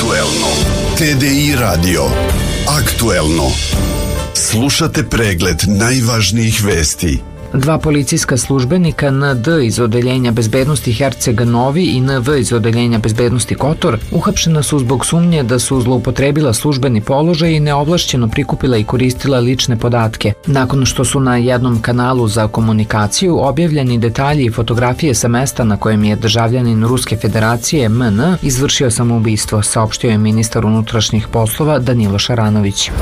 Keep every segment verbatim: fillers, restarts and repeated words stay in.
Aktuelno. T D I radio. Aktuelno. Slušate pregled najvažnijih vesti. Dva policijska službenika N D iz Odeljenja bezbednosti Herceg Novi i N V iz Odeljenja bezbednosti Kotor uhapšena su zbog sumnje da su zloupotrebila službeni položaj i neovlašćeno prikupila i koristila lične podatke. Nakon što su na jednom kanalu za komunikaciju objavljeni detalji i fotografije sa mesta na kojem je državljanin Ruske federacije M N izvršio samoubistvo, saopštio je ministar unutrašnjih poslova Danilo Šaranović.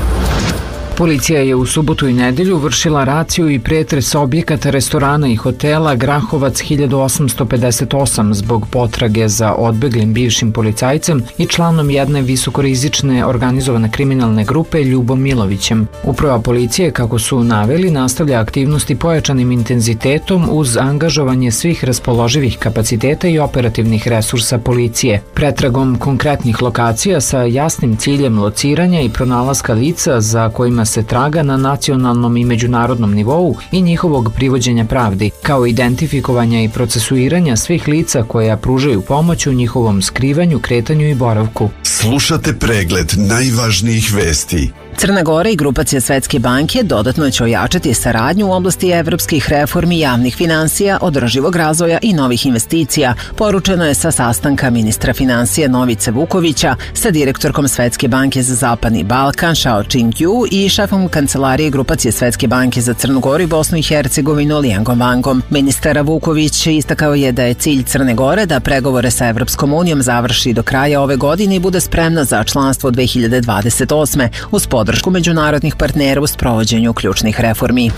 Policija je u subotu i nedelju vršila raciju i pretres objekata restorana i hotela Grahovac hiljadu osamsto pedeset osam zbog potrage za odbeglim bivšim policajcem i članom jedne visokorizične organizovane kriminalne grupe Ljubom Milovićem. Uprava policije, kako su naveli, nastavlja aktivnosti pojačanim intenzitetom uz angažovanje svih raspoloživih kapaciteta i operativnih resursa policije. Pretragom konkretnih lokacija sa jasnim ciljem lociranja i pronalaska lica za kojima se traga na nacionalnom i međunarodnom nivou i njihovog privođenja pravdi, kao identifikovanja i procesuiranja svih lica koja pružaju pomoć u njihovom skrivanju, kretanju i boravku. Slušate pregled najvažnijih vesti. Crna Gora i grupacija Svetske banke dodatno će ojačati saradnju u oblasti evropskih reformi, javnih finansija, održivog razvoja i novih investicija, poručeno je sa sastanka ministra finansija Novice Vukovića sa direktorkom Svetske banke za Zapadni Balkan Shao Ching-ju i šefom kancelarije grupacije Svetske banke za Crnu Goru i Bosnu i Hercegovinu Lijangom Vangom. Ministar Vuković istakao je da je cilj Crne Gore da pregovore sa Evropskom unijom završi do kraja ove godine i bude spremna za članstvo dve hiljade dvadeset osme uz podršku međunarodnih partnera u sprovođenju ključnih reformi.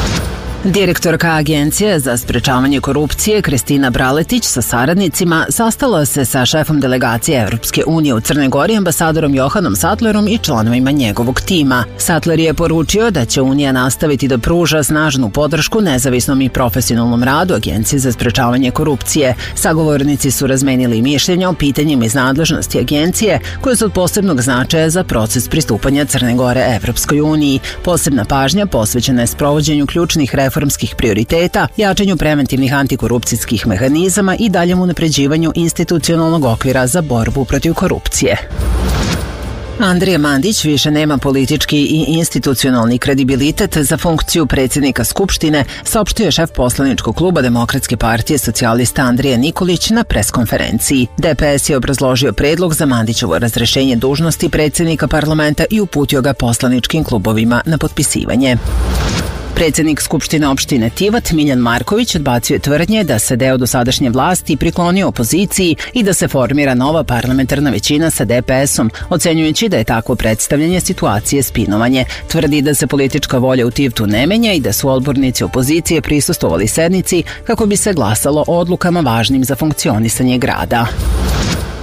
Direktorka Agencije za sprečavanje korupcije Kristina Braletić sa saradnicima sastala se sa šefom delegacije Evropske unije u Crnoj Gori ambasadorom Johanom Sattlerom i članovima njegovog tima. Sattler je poručio da će Unija nastaviti da pruža snažnu podršku nezavisnom i profesionalnom radu Agencije za sprečavanje korupcije. Sagovornici su razmenili mišljenja o pitanjima iz nadležnosti Agencije koje su od posebnog značaja za proces pristupanja Crne Gore Evropskoj uniji. Posebna pažnja posvećena je sprovođenju ključnih reformi reformskih prioriteta, jačanju preventivnih antikorupcijskih mehanizama i daljem unapređivanju institucionalnog okvira za borbu protiv korupcije. Andrija Mandić više nema politički i institucionalni kredibilitet za funkciju predsjednika Skupštine, saopštio je šef poslaničkog kluba Demokratske partije socijalista Andrija Nikolić na preskonferenciji. D P S je obrazložio predlog za Mandićevo razrešenje dužnosti predsjednika parlamenta i uputio ga poslaničkim klubovima na potpisivanje. Predsjednik Skupštine opštine Tivat Miljan Marković odbacio je tvrdnje da se deo dosadašnje vlasti priklonio opoziciji i da se formira nova parlamentarna većina sa D P S-om, ocenjujući da je takvo predstavljanje situacije spinovanje. Tvrdi da se politička volja u Tivtu ne menja i da su odbornici opozicije prisustvovali sednici kako bi se glasalo o odlukama važnim za funkcionisanje grada.